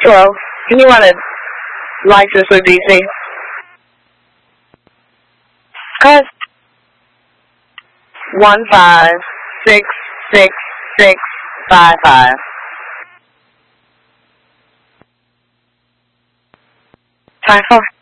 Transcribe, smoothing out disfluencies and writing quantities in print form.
Hello. Can you run a Lexus with DC? Cuz 1566655. 54.